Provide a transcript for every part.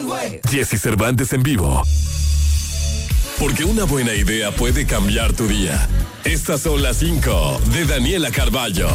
Jessy Cervantes en vivo. Porque una buena idea puede cambiar tu día. Estas son las 5 de Daniela Carballo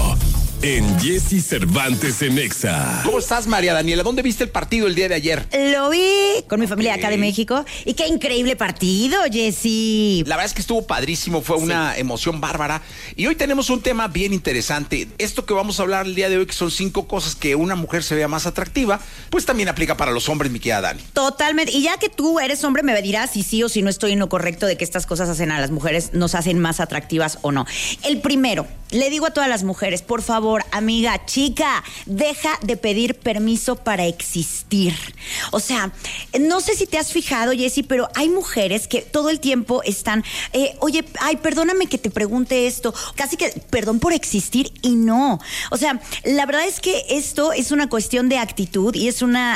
en Jessy Cervantes en Exa. ¿Cómo estás, María Daniela? ¿Dónde viste el partido el día de ayer? Lo vi con mi familia acá de México. Y qué increíble partido, Jessy. La verdad es que estuvo padrísimo, fue una emoción bárbara. Y hoy tenemos un tema bien interesante. Esto que vamos a hablar el día de hoy, que son 5 cosas que una mujer se vea más atractiva, pues también aplica para los hombres, mi querida Dani. Totalmente. Y ya que tú eres hombre, me dirás si sí o si no estoy en lo correcto de que estas cosas hacen a las mujeres, nos hacen más atractivas o no. El primero, le digo a todas las mujeres, por favor, amiga, chica, deja de pedir permiso para existir. O sea, no sé si te has fijado, Jessy, pero hay mujeres que todo el tiempo están, oye, ay, perdóname que te pregunte esto, casi que perdón por existir, y no. O sea, la verdad es que esto es una cuestión de actitud y es una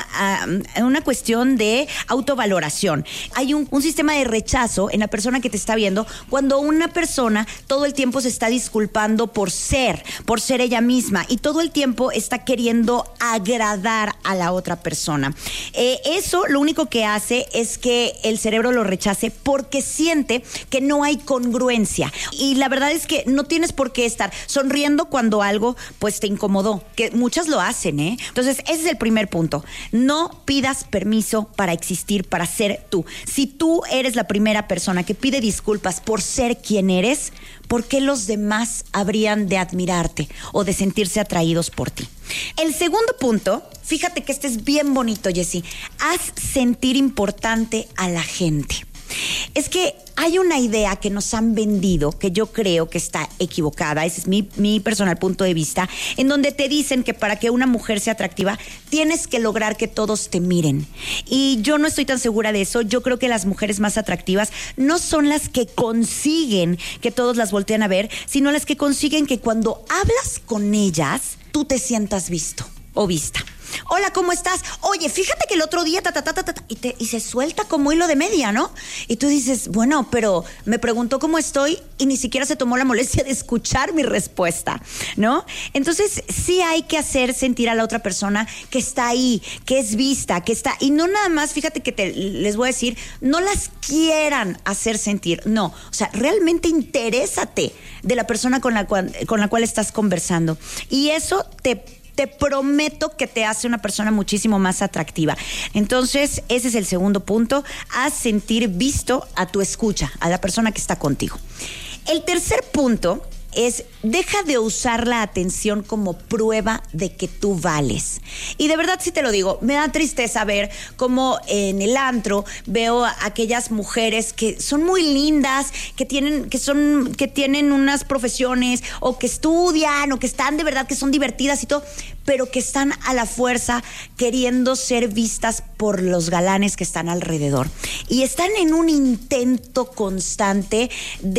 cuestión de autovaloración. Hay un sistema de rechazo en la persona que te está viendo cuando una persona todo el tiempo se está disculpando por ser ella misma y todo el tiempo está queriendo agradar a la otra persona. Eso lo único que hace es que el cerebro lo rechace porque siente que no hay congruencia. Y la verdad es que no tienes por qué estar sonriendo cuando algo pues te incomodó, que muchas lo hacen, ¿eh? Entonces, ese es el primer punto. No pidas permiso para existir, para ser tú. Si tú eres la primera persona que pide disculpas por ser quien eres, ¿por qué los demás habrían de admirarte o de sentirse atraídos por ti? El segundo punto, fíjate que este es bien bonito, Jessy. Haz sentir importante a la gente. Es que hay una idea que nos han vendido que yo creo que está equivocada, ese es mi personal punto de vista, en donde te dicen que para que una mujer sea atractiva tienes que lograr que todos te miren. Y yo no estoy tan segura de eso. Yo creo que las mujeres más atractivas no son las que consiguen que todos las volteen a ver, sino las que consiguen que cuando hablas con ellas, tú te sientas visto o vista. Hola, ¿cómo estás? Oye, fíjate que el otro día y se suelta como hilo de media, ¿no? Y tú dices, bueno, pero me preguntó cómo estoy y ni siquiera se tomó la molestia de escuchar mi respuesta, ¿no? Entonces, sí hay que hacer sentir a la otra persona que está ahí, que es vista, que está... Y no nada más, fíjate que les voy a decir, no las quieran hacer sentir, no. O sea, realmente interésate de la persona con la cual estás conversando. Y eso te prometo que te hace una persona muchísimo más atractiva. Entonces, ese es el segundo punto. Haz sentir visto a tu escucha, a la persona que está contigo. El tercer punto es deja de usar la atención como prueba de que tú vales. Y de verdad sí te lo digo, me da tristeza ver cómo en el antro veo a aquellas mujeres que son muy lindas, que tienen unas profesiones o que estudian o que están de verdad, que son divertidas y todo, pero que están a la fuerza queriendo ser vistas por los galanes que están alrededor. Y están en un intento constante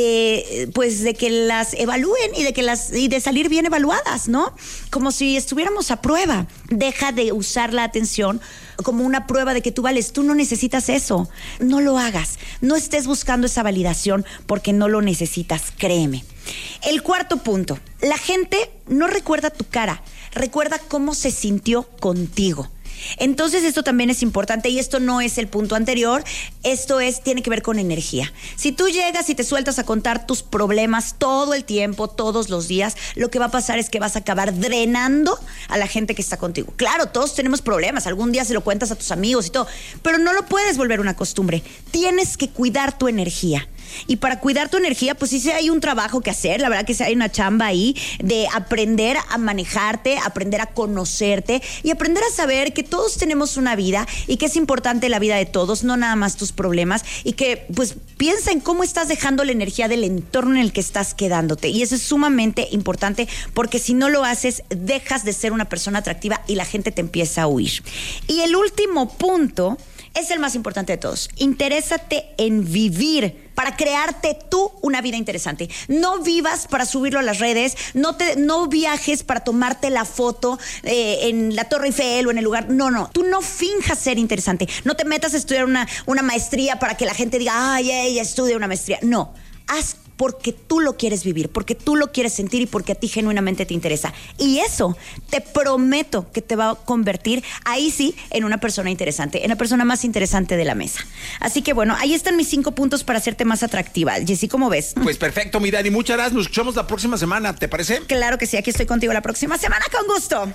de que las evalúen y de salir bien evaluadas, ¿no? Como si estuviéramos a prueba. Deja de usar la atención como una prueba de que tú vales. Tú no necesitas eso. No lo hagas. No estés buscando esa validación porque no lo necesitas, créeme. El cuarto punto. La gente no recuerda tu cara, recuerda cómo se sintió contigo. Entonces esto también es importante y esto no es el punto anterior, tiene que ver con energía. Si tú llegas y te sueltas a contar tus problemas todo el tiempo, todos los días, lo que va a pasar es que vas a acabar drenando a la gente que está contigo. Claro, todos tenemos problemas, algún día se lo cuentas a tus amigos y todo, pero no lo puedes volver una costumbre. Tienes que cuidar tu energía. Y para cuidar tu energía, pues sí hay un trabajo que hacer, la verdad que sí hay una chamba ahí de aprender a manejarte, aprender a conocerte y aprender a saber que todos tenemos una vida y que es importante la vida de todos, no nada más tus problemas, y que pues piensa en cómo estás dejando la energía del entorno en el que estás quedándote, y eso es sumamente importante porque si no lo haces, dejas de ser una persona atractiva y la gente te empieza a huir. Y el último punto es el más importante de todos. Interésate en vivir para crearte tú una vida interesante. No vivas para subirlo a las redes, no viajes para tomarte la foto en la Torre Eiffel o en el lugar. No, tú no finjas ser interesante. No te metas a estudiar una maestría para que la gente diga, ay, ella estudia una maestría. No, haz porque tú lo quieres vivir, porque tú lo quieres sentir y porque a ti genuinamente te interesa. Y eso te prometo que te va a convertir ahí sí en una persona interesante, en la persona más interesante de la mesa. Así que bueno, ahí están mis 5 puntos para hacerte más atractiva. Jessy, ¿cómo ves? Pues perfecto, mi Dani, muchas gracias. Nos escuchamos la próxima semana, ¿te parece? Claro que sí, aquí estoy contigo la próxima semana con gusto.